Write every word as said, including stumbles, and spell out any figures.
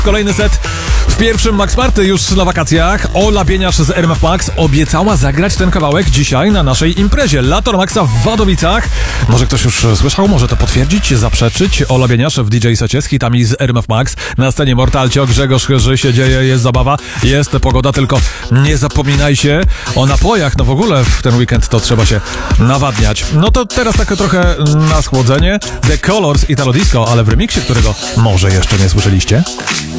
Kolejny set w pierwszym Max Party już na wakacjach. Ola Bieniasz z R M F Max obiecała zagrać ten kawałek dzisiaj na naszej imprezie Lato Maxa w Wadowicach. Może ktoś już słyszał, może to potwierdzić, zaprzeczyć. Ola Bieniasz w D J secie z hitami z R M F Max. Na scenie Mortalcio, Grzegorz Chyży, się dzieje, jest zabawa, jest pogoda, tylko nie zapominajcie o napojach. No w ogóle w ten weekend to trzeba się nawadniać. No to teraz takie trochę na schłodzenie. The Colors Italo Disco, ale w remiksie, którego może jeszcze nie słyszeliście.